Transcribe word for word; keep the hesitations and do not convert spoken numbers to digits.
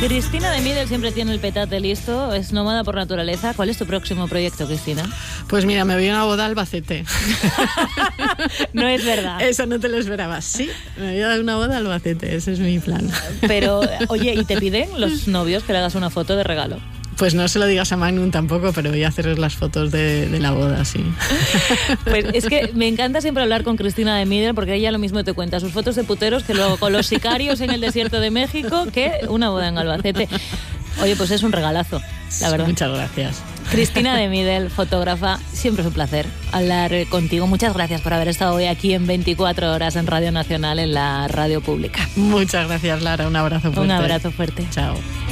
Cristina de Midel siempre tiene el petate listo, es nómada por naturaleza. ¿Cuál es tu próximo proyecto, Cristina? Pues mira, me voy a una boda a Albacete. No es verdad. Eso no te lo esperabas. Sí, me voy a dar una boda a Albacete, ese es mi plan. Pero, oye, ¿y te piden los novios que le hagas una foto de regalo? Pues no se lo digas a Magnum tampoco, pero voy a hacer las fotos de, de la boda, sí. Pues es que me encanta siempre hablar con Cristina de Midel, porque ella lo mismo te cuenta sus fotos de puteros que luego con los sicarios en el desierto de México que una boda en Albacete. Oye, pues es un regalazo, la verdad. Muchas gracias. Cristina de Midel, fotógrafa, siempre es un placer hablar contigo. Muchas gracias por haber estado hoy aquí en veinticuatro horas en Radio Nacional, en la radio pública. Muchas gracias, Lara. Un abrazo fuerte. Un abrazo fuerte. Chao.